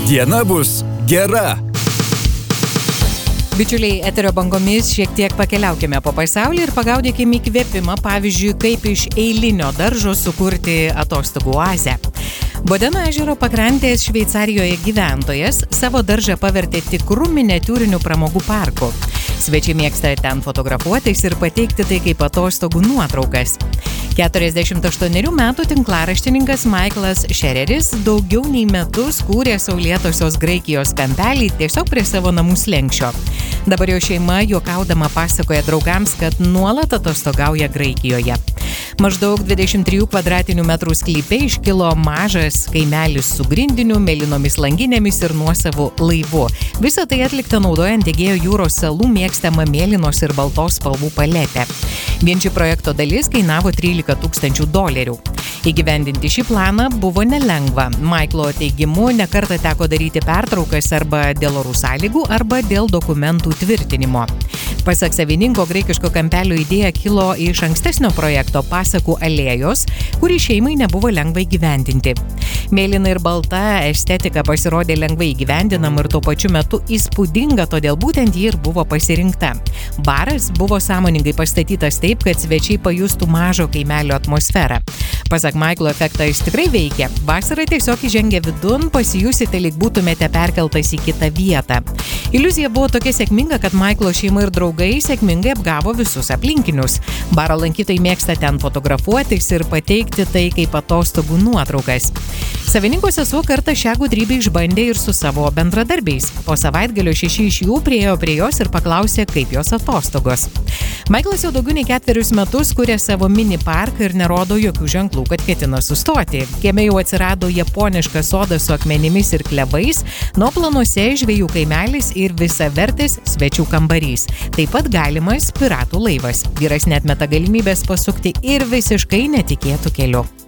Diena bus gera. Bičiuliai, eterio bangomis šiek tiek pakeliaukime po pasaulį ir pagaudykime įkvėpimą, pavyzdžiui, kaip iš eilinio daržo sukurti atostogų oazę. Bodeno ežero pakrantės Šveicarijoje gyventojas savo daržą pavertė tikrų miniatiūrinių pramogų parku. Svečiai mėgsta ten fotografuotis ir pateikti tai kaip atostogų nuotraukas. 48 metų tinklaraštininkas Michaelas Schereris daugiau nei metus kūrė saulėtosios Graikijos kampelį tiesiog prie savo namų slenksčio. Dabar jo šeima juokaudama pasakoja draugams, kad nuolat atostogauja Graikijoje. Maždaug 23 kvadratinių metrų sklype iškilo mažas kaimelis su grindiniu, mėlynomis langinėmis ir nuosavu laivu. Visą tai atlikta naudojant Egėjo jūros salų mėgstamą mėlynos ir baltos spalvų paletę. Vien ši projekto dalis kainavo $13 000. Įgyvendinti šį planą buvo nelengva. Michaelo teigimu, nekartą teko daryti pertraukas arba dėl orų sąlygų, arba dėl dokumentų tvirtinimo. Pasak savininko, graikiško kampelio idėja kilo iš ankstesnio projekto Pasakų alėjos, kurį šeimai nebuvo lengva įgyvendinti. Mėlyna ir balta estetika pasirodė lengvai įgyvendinama ir tuo pačiu metu įspūdinga, todėl būtent ji ir buvo pasirinkta. Baras buvo sąmoningai pastatytas taip, kad svečiai pajustų mažo kaimelio atmosferą. Pasak Michaelo, efektas tikrai veikia. Vasarą tiesiog įžengę vidun pasijusite, lyg būtumėte perkeltas į kitą vietą. Iliuzija buvo tokia sėkminga, kad Michaelo šeima ir draugai sėkmingai apgavo visus aplinkinius. Baro lankytojai mėgsta ten fotografuotis ir pateikti tai kaip atostogų nuotraukas. Savininko sesuo kartą šią gudrybę išbandė ir su savo bendradarbiais. Po savaitgalio 6 iš jų priėjo prie jos ir paklausė, kaip jos atostogos. Michaelas jau daugiau nei 4 metus kuria savo mini parką ir nerodo jokių ženklų, kad ketina sustoti. Kieme jau atsirado japoniškas sodas su akmenimis ir klevais, nuo planuose žvejų kaimelis ir visavertis svečių kambarys. Taip pat galimas piratų laivas. Vyras neatmeta galimybės pasukti ir visiškai netikėtų keliu.